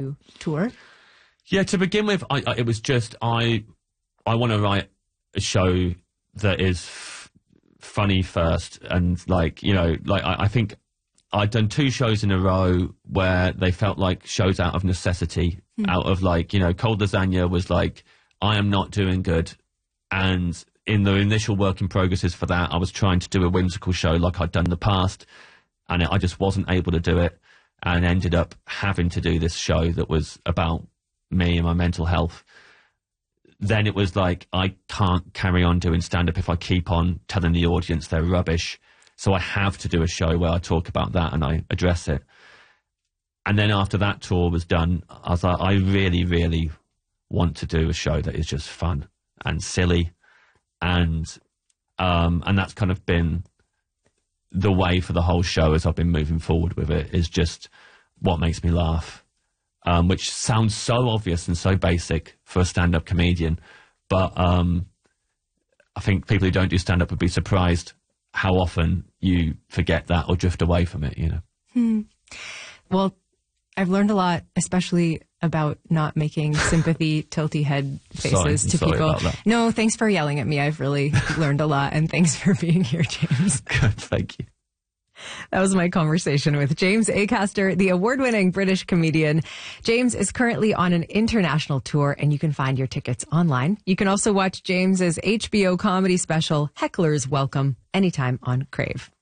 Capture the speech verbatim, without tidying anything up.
to tour? Yeah, to begin with, I, I, it was just, I I want to write a show that is f- funny first. And, like, you know, like I, I think I'd done two shows in a row where they felt like shows out of necessity, mm. out of, like, you know, Cold Lasagna was like, I am not doing good. And in the initial work in progresses for that, I was trying to do a whimsical show like I'd done in the past, and I just wasn't able to do it, and ended up having to do this show that was about me and my mental health. Then it was like, I can't carry on doing stand-up if I keep on telling the audience they're rubbish. So I have to do a show where I talk about that and I address it. And then after that tour was done, I was like, I really, really want to do a show that is just fun and silly. And um, and that's kind of been the way for the whole show as I've been moving forward with it, is just what makes me laugh. Um, which sounds so obvious and so basic for a stand-up comedian. But um, I think people who don't do stand-up would be surprised how often you forget that or drift away from it, you know. Hmm. Well, I've learned a lot, especially about not making sympathy tilty head faces sorry, to sorry people. About that. No, thanks for yelling at me. I've really learned a lot, and thanks for being here, James. Good, thank you. That was my conversation with James Acaster, the award-winning British comedian. James is currently on an international tour, and you can find your tickets online. You can also watch James's H B O comedy special, Heckler's Welcome, anytime on Crave.